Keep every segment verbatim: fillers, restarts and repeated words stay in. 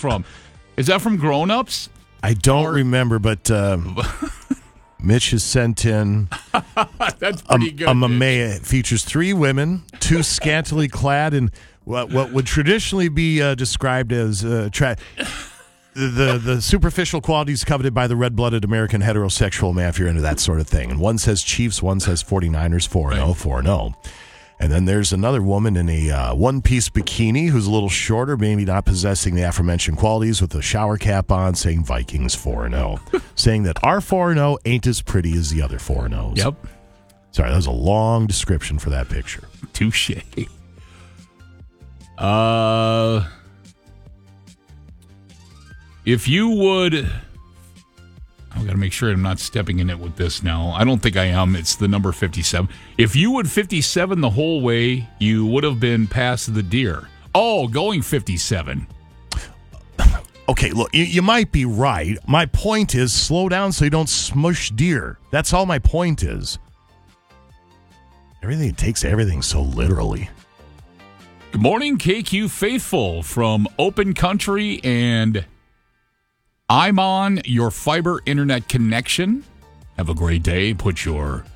from? Is that from Grown Ups? I don't or- remember, but um, Mitch has sent in That's pretty a, good. a Mamaea. It features three women, two scantily clad in what, what would traditionally be uh, described as uh, tra- the the superficial qualities coveted by the red-blooded American heterosexual man, if you're into that sort of thing. And one says Chiefs, one says 49ers, four and oh, four and oh. And then there's another woman in a uh, one-piece bikini who's a little shorter, maybe not possessing the aforementioned qualities, with a shower cap on, saying Vikings four and oh. Saying that our four and oh ain't as pretty as the other four and ohs. Yep. Sorry, that was a long description for that picture. Touche. Uh, if you would... I've got to make sure I'm not stepping in it with this now. I don't think I am. It's the number fifty-seven. If you would fifty-seven the whole way, you would have been past the deer. Oh, going fifty-seven. Okay, look, you, you might be right. My point is slow down so you don't smush deer. That's all my point is. Everything takes everything so literally. Good morning, K Q Faithful from Open Country, and I'm on your fiber internet connection. Have a great day. Put your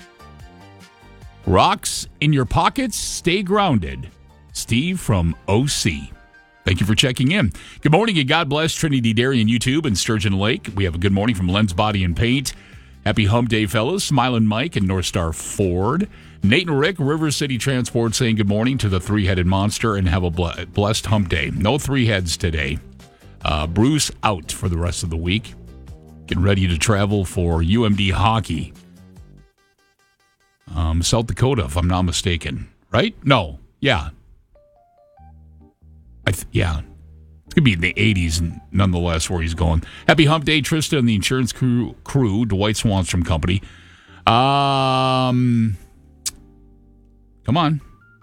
rocks in your pockets. Stay grounded. Steve from O C. Thank you for checking in. Good morning and God bless Trinity Dairy and YouTube and Sturgeon Lake. We have a good morning from Lens Body and Paint. Happy Hump Day, fellas. Smiling Mike and North Star Ford. Nate and Rick, River City Transport, saying good morning to the three-headed monster and have a blessed Hump Day. No three heads today. Uh, Bruce out for the rest of the week. Getting ready to travel for U M D hockey. Um, South Dakota, if I'm not mistaken. Right? No. Yeah. I th- yeah. It's going to be in the eighties, nonetheless, where he's going. Happy Hump Day, Trista and the insurance crew, crew Dwight Swanstrom Company. Um, come on.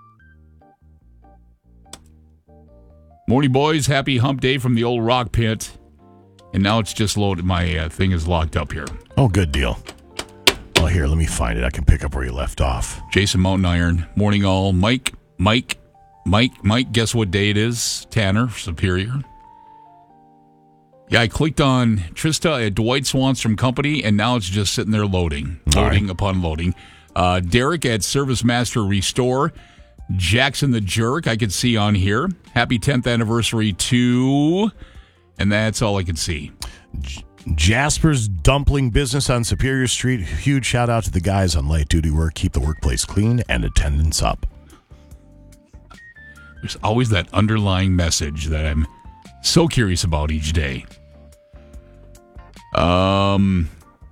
Morning, boys. Happy Hump Day from the old rock pit. And now it's just loaded. My uh, thing is locked up here. Oh, good deal. Well, here, let me find it. I can pick up where you left off. Jason Mountain Iron. Morning, all. Mike, Mike, Mike, Mike. Guess what day it is? Tanner, Superior. Yeah, I clicked on Trista at Dwight Swanstrom Company, and now it's just sitting there loading. All Loading right. upon loading. Uh, Derek at Service Master Restore. Jackson the Jerk, I could see on here. Happy tenth anniversary to, and that's all I could see. J- Jasper's Dumpling Business on Superior Street. Huge shout out to the guys on light duty work. Keep the workplace clean and attendance up. There's always that underlying message that I'm so curious about each day. Um,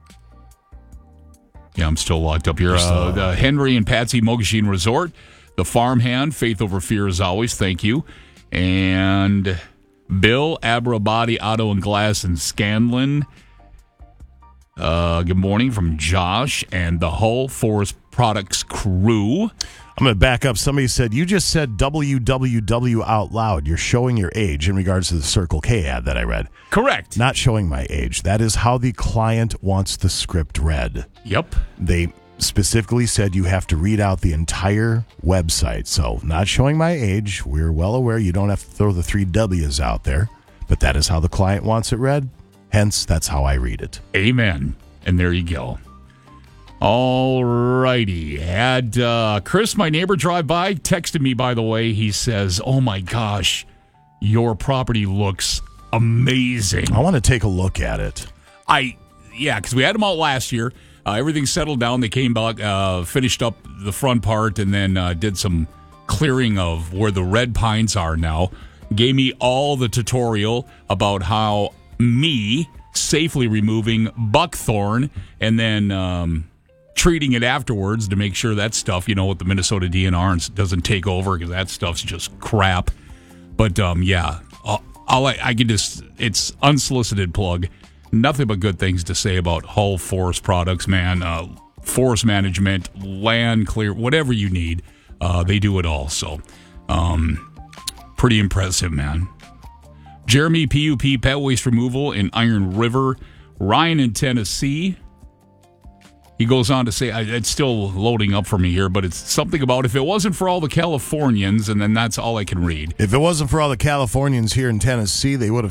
yeah, I'm still locked up here. Uh, the Henry and Patsy Mogashine Resort. The Farmhand, Faith Over Fear as always, thank you. And Bill, Abra Body Auto and Glass in Scanlon. Uh, good morning from Josh and the Hull Forest Products crew. I'm going to back up. Somebody said, you just said W W W out loud. You're showing your age in regards to the Circle K ad that I read. Correct. Not showing my age. That is how the client wants the script read. Yep. They specifically said you have to read out the entire website. So, not showing my age. We're well aware you don't have to throw the three W's out there, but that is how the client wants it read. Hence, that's how I read it. Amen. And there you go. All righty. Had uh, Chris, my neighbor, drive by, texted me, by the way. He says, oh my gosh, your property looks amazing. I want to take a look at it. I, yeah, because we had them out last year. Uh, everything settled down. They came back, uh, finished up the front part, and then uh, did some clearing of where the red pines are now. Gave me all the tutorial about how me safely removing buckthorn and then um, treating it afterwards to make sure that stuff, you know, with the Minnesota D N R doesn't take over, because that stuff's just crap. But um, yeah, I'll, I'll, I can just, it's unsolicited plug. Nothing but good things to say about Hull Forest Products, man. Uh, forest management, land clear, whatever you need, uh, they do it all. So, um, pretty impressive, man. Jeremy, P U P, Pet Waste Removal in Iron River. Ryan in Tennessee. He goes on to say, I, it's still loading up for me here, but it's something about if it wasn't for all the Californians, and then that's all I can read. If it wasn't for all the Californians here in Tennessee, they would have